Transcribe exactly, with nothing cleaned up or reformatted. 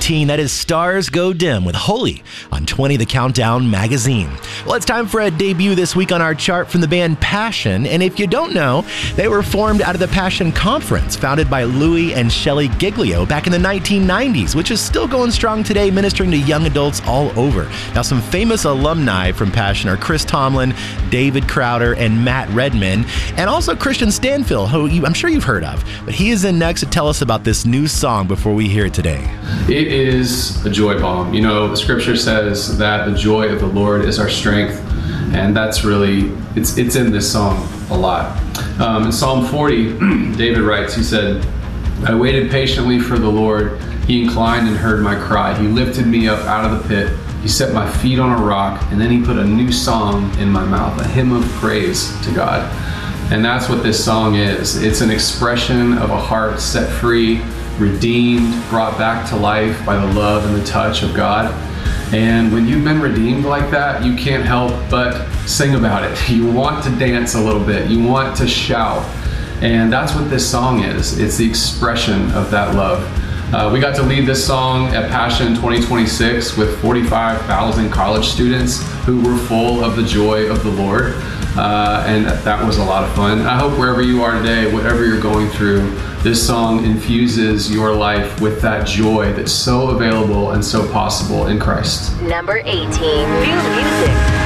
eighteen, that is Stars Go Dim with Holy on twenty The Countdown magazine. Well, it's time for a debut this week on our chart from the band Passion. And if you don't know, they were formed out of the Passion Conference, founded by Louis and Shelley Giglio back in the nineteen nineties, which is still going strong today, ministering to young adults all over. Now, some famous alumni from Passion are Chris Tomlin, David Crowder, and Matt Redman, and also Christian Stanfill, who you, I'm sure you've heard of. But he is in next to tell us about this new song before we hear it today. It is a joy bomb. You know, the scripture says that the joy of the Lord is our strength, and that's really, it's it's in this song a lot. Um, in Psalm forty, David writes, he said, I waited patiently for the Lord. He inclined and heard my cry. He lifted me up out of the pit. He set my feet on a rock, and then he put a new song in my mouth, a hymn of praise to God. And that's what this song is. It's an expression of a heart set free, redeemed, brought back to life by the love and the touch of God. And when you've been redeemed like that, you can't help but sing about it. You want to dance a little bit. You want to shout. And that's what this song is. It's the expression of that love. Uh, we got to lead this song at Passion twenty twenty-six with forty-five thousand college students who were full of the joy of the Lord. Uh, and that was a lot of fun. I hope wherever you are today, whatever you're going through, this song infuses your life with that joy that's so available and so possible in Christ. Number eighteen. New music.